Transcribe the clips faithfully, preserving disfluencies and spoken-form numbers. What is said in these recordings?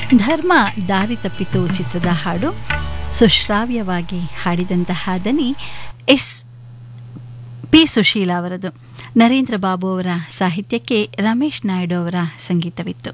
ಧರ್ಮ ದಾರಿ ತಪ್ಪಿತು ಚಿತ್ರದ ಹಾಡು ಸುಶ್ರಾವ್ಯವಾಗಿ ಹಾಡಿದಂತಹ ದನಿ ಎಸ್ ಪಿ ಸುಶೀಲಾ ಅವರದು. ನರೇಂದ್ರ ಬಾಬು ಅವರ ಸಾಹಿತ್ಯಕ್ಕೆ ರಮೇಶ್ ನಾಯ್ಡು ಅವರ ಸಂಗೀತವಿತ್ತು.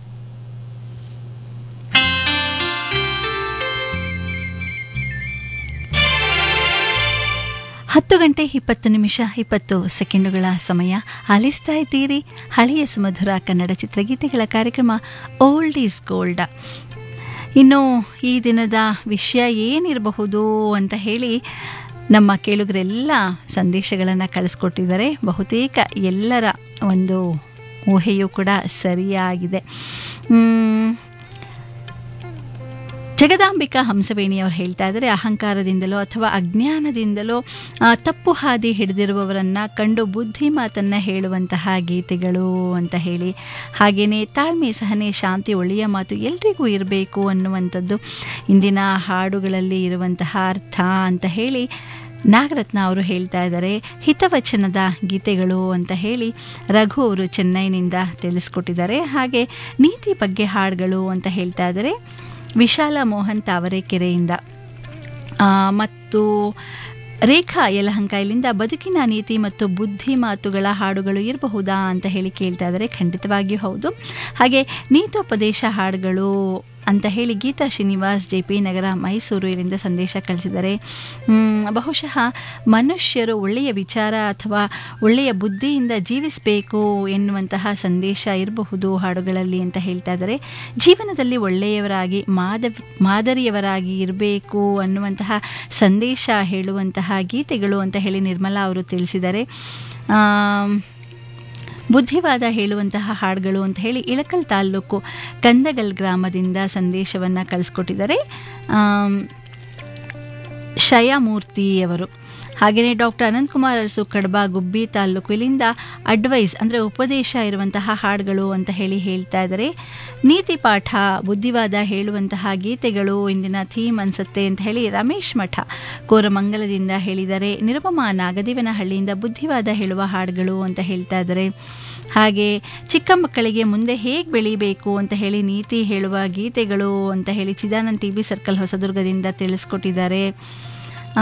ಹತ್ತು ಗಂಟೆ ಇಪ್ಪತ್ತು ನಿಮಿಷ ಇಪ್ಪತ್ತು ಸೆಕೆಂಡುಗಳ ಸಮಯ. ಆಲಿಸ್ತಾ ಇದ್ದೀರಿ ಹಳೆಯ ಸುಮಧುರ ಕನ್ನಡ ಚಿತ್ರಗೀತೆಗಳ ಕಾರ್ಯಕ್ರಮ ಓಲ್ಡ್ ಈಸ್ ಗೋಲ್ಡ್. ಇನ್ನು ಈ ದಿನದ ವಿಷಯ ಏನಿರಬಹುದು ಅಂತ ಹೇಳಿ ನಮ್ಮ ಕೇಳುಗರೆಲ್ಲ ಸಂದೇಶಗಳನ್ನು ಕಳಿಸ್ಕೊಟ್ಟಿದ್ದಾರೆ. ಬಹುತೇಕ ಎಲ್ಲರ ಒಂದು ಊಹೆಯೂ ಕೂಡ ಸರಿಯಾಗಿದೆ. ಜಗದಾಂಬಿಕಾ ಹಂಸವೇಣಿಯವರು ಹೇಳ್ತಾ ಇದ್ದಾರೆ, ಅಹಂಕಾರದಿಂದಲೋ ಅಥವಾ ಅಜ್ಞಾನದಿಂದಲೋ ತಪ್ಪು ಹಾದಿ ಹಿಡಿದಿರುವವರನ್ನು ಕಂಡು ಬುದ್ಧಿ ಮಾತನ್ನು ಹೇಳುವಂತಹ ಗೀತೆಗಳು ಅಂತ ಹೇಳಿ. ಹಾಗೆಯೇ ತಾಳ್ಮೆ, ಸಹನೆ, ಶಾಂತಿ, ಒಳ್ಳೆಯ ಮಾತು ಎಲ್ರಿಗೂ ಇರಬೇಕು ಅನ್ನುವಂಥದ್ದು ಇಂದಿನ ಹಾಡುಗಳಲ್ಲಿ ಇರುವಂತಹ ಅರ್ಥ ಅಂತ ಹೇಳಿ ನಾಗರತ್ನ ಅವರು ಹೇಳ್ತಾ ಇದ್ದಾರೆ. ಹಿತವಚನದ ಗೀತೆಗಳು ಅಂತ ಹೇಳಿ ರಘು ಅವರು ಚೆನ್ನೈನಿಂದ ತಿಳಿಸ್ಕೊಟ್ಟಿದ್ದಾರೆ. ಹಾಗೆ ನೀತಿ ಬಗ್ಗೆ ಹಾಡುಗಳು ಅಂತ ಹೇಳ್ತಾ ಇದ್ದಾರೆ ವಿಶಾಲ ಮೋಹನ್ ತಾವರೆಕೆರೆಯಿಂದ. ಮತ್ತು ರೇಖಾ ಯಲಹಂಕ ಇಲ್ಲಿಂದ ಬದುಕಿನ ನೀತಿ ಮತ್ತು ಬುದ್ಧಿ ಮಾತುಗಳ ಹಾಡುಗಳು ಇರಬಹುದಾ ಅಂತ ಹೇಳಿ ಕೇಳ್ತಾ ಇದ್ದಾರೆ. ಖಂಡಿತವಾಗಿಯೂ ಹೌದು. ಹಾಗೆ ನೀತೋಪದೇಶ ಹಾಡುಗಳು ಅಂತ ಹೇಳಿ ಗೀತಾ ಶ್ರೀನಿವಾಸ್ ಜೆ ಪಿ ನಗರ ಮೈಸೂರು ಇಲ್ಲಿಂದ ಸಂದೇಶ ಕಳಿಸಿದ್ದಾರೆ. ಬಹುಶಃ ಮನುಷ್ಯರು ಒಳ್ಳೆಯ ವಿಚಾರ ಅಥವಾ ಒಳ್ಳೆಯ ಬುದ್ಧಿಯಿಂದ ಜೀವಿಸಬೇಕು ಎನ್ನುವಂತಹ ಸಂದೇಶ ಇರಬಹುದು ಹಾಡುಗಳಲ್ಲಿ ಅಂತ ಹೇಳ್ತಾ ಇದ್ದಾರೆ. ಜೀವನದಲ್ಲಿ ಒಳ್ಳೆಯವರಾಗಿ ಮಾದ ಮಾದರಿಯವರಾಗಿ ಇರಬೇಕು ಅನ್ನುವಂತಹ ಸಂದೇಶ ಹೇಳುವಂತಹ ಗೀತೆಗಳು ಅಂತ ಹೇಳಿ ನಿರ್ಮಲಾ ಅವರು ತಿಳಿಸಿದ್ದಾರೆ. ಬುದ್ಧಿವಾದ ಹೇಳುವಂತಹ ಹಾಡುಗಳು ಅಂತ ಹೇಳಿ ಇಳಕಲ್ ತಾಲ್ಲೂಕು ಕಂದಗಲ್ ಗ್ರಾಮದಿಂದ ಸಂದೇಶವನ್ನು ಕಳಿಸ್ಕೊಟ್ಟಿದ್ದಾರೆ ಶಯಾಮೂರ್ತಿಯವರು. ಹಾಗೆಯೇ ಡಾಕ್ಟರ್ ಅನಂತಕುಮಾರ್ ಅರಸು ಕಡಬ ಗುಬ್ಬಿ ತಾಲ್ಲೂಕು ಇಲ್ಲಿಂದ ಅಡ್ವೈಸ್ ಅಂದರೆ ಉಪದೇಶ ಇರುವಂತಹ ಹಾಡುಗಳು ಅಂತ ಹೇಳಿ ಹೇಳ್ತಾ ಇದ್ದಾರೆ. ನೀತಿ ಪಾಠ, ಬುದ್ಧಿವಾದ ಹೇಳುವಂತಹ ಗೀತೆಗಳು ಇಂದಿನ ಥೀಮ್ ಅನಿಸುತ್ತೆ ಅಂತ ಹೇಳಿ ರಮೇಶ್ ಮಠ ಕೋರಮಂಗಲದಿಂದ ಹೇಳಿದ್ದಾರೆ. ನಿರುಪಮಾ ನಾಗದೇವನಹಳ್ಳಿಯಿಂದ ಬುದ್ಧಿವಾದ ಹೇಳುವ ಹಾಡುಗಳು ಅಂತ ಹೇಳ್ತಾ ಇದ್ದಾರೆ. ಹಾಗೆ ಚಿಕ್ಕ ಮಕ್ಕಳಿಗೆ ಮುಂದೆ ಹೇಗೆ ಬೆಳಿಬೇಕು ಅಂತ ಹೇಳಿ ನೀತಿ ಹೇಳುವ ಗೀತೆಗಳು ಅಂತ ಹೇಳಿ ಚಿದಾನಂದ್ ಟಿ ಬಿ ಸರ್ಕಲ್ ಹೊಸದುರ್ಗದಿಂದ ತಿಳಿಸ್ಕೊಟ್ಟಿದ್ದಾರೆ.